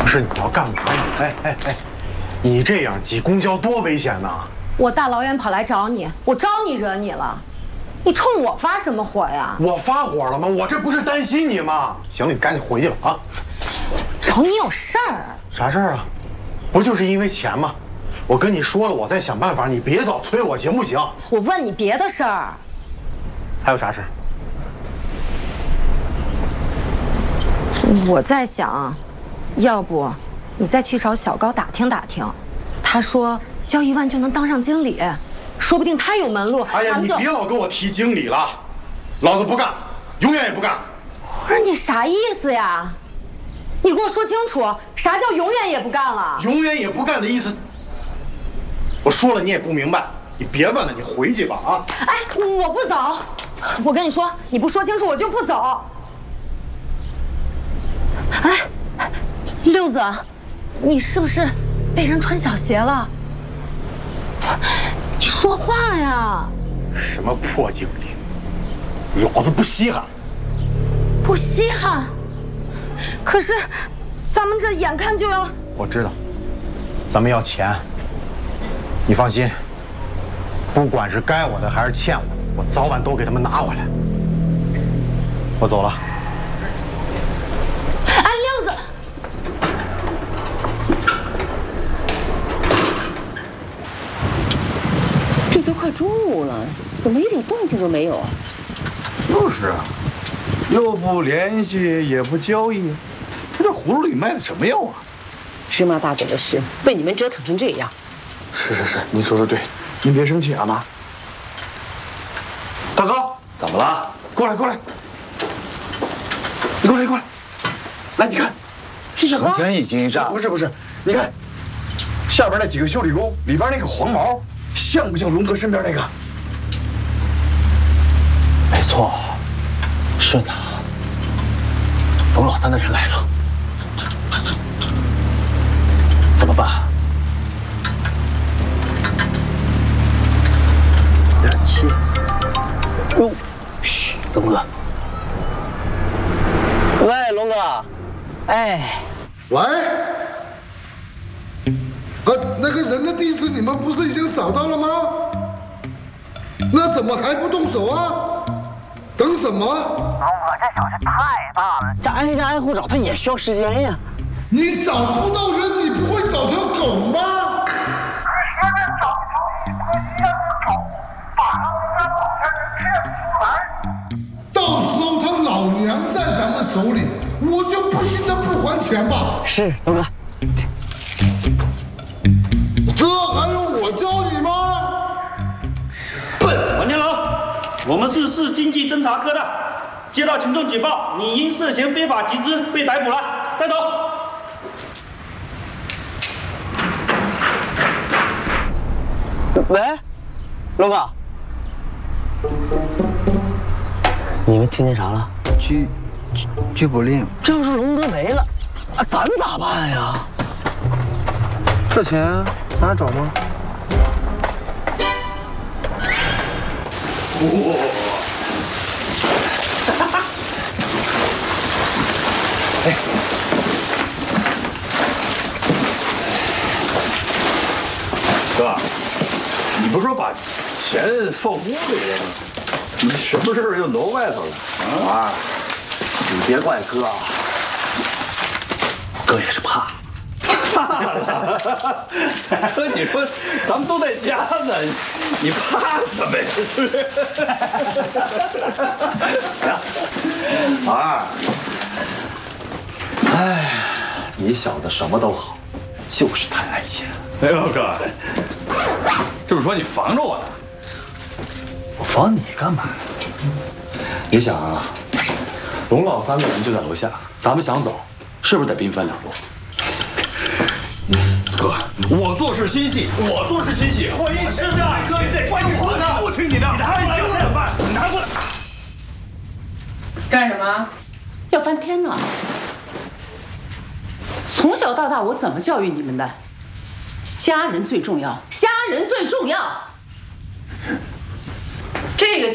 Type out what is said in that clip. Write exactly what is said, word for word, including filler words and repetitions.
是你要干嘛呀？哎哎哎，你这样挤公交多危险呐！ 我大老远跑来找你，我招你惹你了？你冲我发什么火呀？ 我发火了吗？我这不是担心你吗？行了，你赶紧回去吧啊！ 找你有事儿？ 啥事儿啊？不就是因为钱吗？我跟你说了，我在想办法，你别老催我，行不行？ 我问你别的事儿。 还有啥事？ 我在想，要不你再去找小高打听打听，他说交一万就能当上经理，说不定他有门路。 哎呀，你别老跟我提经理了，老子不干，永远也不干。 不是你啥意思呀？你给我说清楚，啥叫永远也不干了？ 永远也不干的意思，我说了你也不明白，你别问了，你回去吧啊！ 哎，我不走，我跟你说，你不说清楚我就不走。哎，六子，你是不是被人穿小鞋了？你说话呀！ 什么破经理，老子不稀罕。 不稀罕？可是，咱们这眼看就要…… 我知道，咱们要钱。你放心，不管是该我的还是欠我的，我早晚都给他们拿回来。我走了。 哎，六子， 这都快中午了，怎么一点动静都没有啊？ 就是啊。又不联系，也不交易，他这葫芦里卖的什么药啊？ 芝麻大点的事，被你们折腾成这样。 是是是，您说的对，您别生气啊，妈。 大高， 怎么了？ 过来过来， 你过来你过来，来你看， 是什么？ 成天一惊一乍。不是不是，你看，下边那几个修理工，里边那个黄毛，像不像龙哥身边那个？ 没错。是的，龙老三的人来了，这这这怎么办？ 忍气。 哟，嘘，龙哥。喂，龙哥，哎， 喂，呃，那个人的地址你们不是已经找到了吗？那怎么还不动手啊？等什么？ 我这小事太大了， 这挨家挨户找他也需要时间呀。 你找不到人，你不会找条狗吗？ 现在找条一头一样的狗，把他们家老太太骗出来。 到时候他老娘在咱们手里，我就不信他不还钱吧。 是，龙哥。 这还用我教你吗？笨！ 王天龙。我们是市经济侦查科的，接到群众举报，你因涉嫌非法集资被逮捕了，带走。 喂，龙哥，你们听见啥了？ 拘拘拘捕令。 这要是龙哥没了，啊，咱咋办呀？ 这钱咱俩找吗？ 哇！哎，哥，你不是说把钱放屋里了吗？你什么事儿又挪外头了？ 啊，你别怪哥啊，哥也是怕。 哥，你说咱们都在家呢，你怕什么呀？是不是？ 儿，哎，你小子什么都好，就是太爱钱。 哎呦，哥，这么说你防着我呢？ 我防你干嘛？你想啊，龙老三个人就在楼下，咱们想走，是不是得兵分两路？ 哥，我做事心细，我做事心细。我一是的，哥，你得怪我的，不听你的。你拿过来，我怎么办？你拿过来。 干什么？要翻天了！从小到大，我怎么教育你们的？家人最重要，家人最重要。这个。